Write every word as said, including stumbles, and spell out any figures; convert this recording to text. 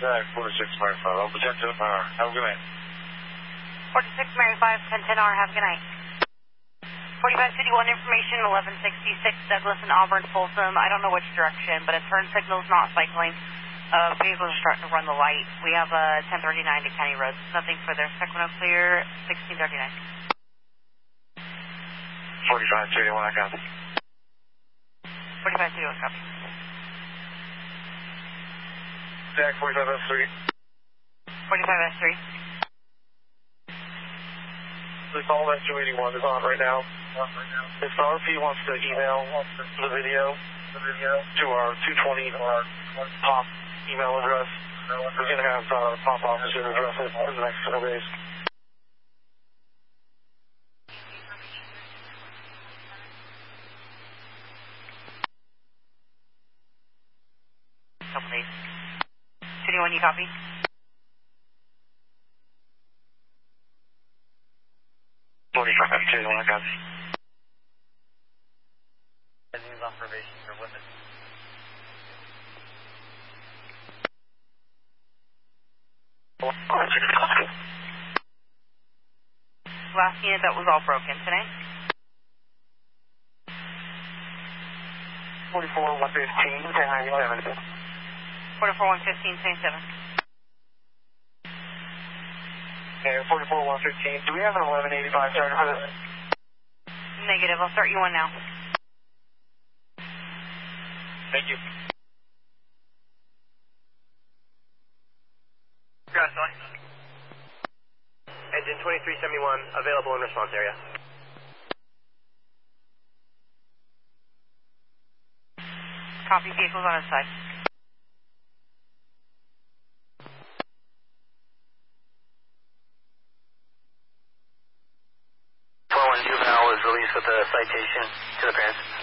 Yeah, forty-six Mary five. I'll protect it. Uh, have a good night. forty-six Mary five, ten ten R. Have a good night. forty-five fifty-one information, eleven sixty-six Douglas and Auburn Folsom. I don't know which direction, but a turn signal's not cycling. Uh, vehicles are starting to run the light. We have a uh, ten thirty-nine to County Roads. Nothing further. Sacramento clear, sixteen thirty-nine. forty-five thirty-one, I got it. forty-five fifty-one, copy. Jack, forty-five S three. forty-five S three. This all that two eighty-one is on right now. If the R P wants to email the video, the video to our two twenty or our pop email address, we're going to have uh, pop officer address it in the next couple days. Couple days. twenty-one, you copy? forty-five thirty-one, I got it. News observation for women. Last unit that was all broken today. forty-four one fifteen, ten ninety-seven. forty-four one fifteen, twenty-seven. Okay, forty-four one fifteen. Do we have an eleven eighty-five turn for this? Negative. I'll start you one now. Thank you. Grass line. Engine twenty-three seventy-one, available in response area. Copy, vehicles on its side. four one juvenile was released with a citation to the parents.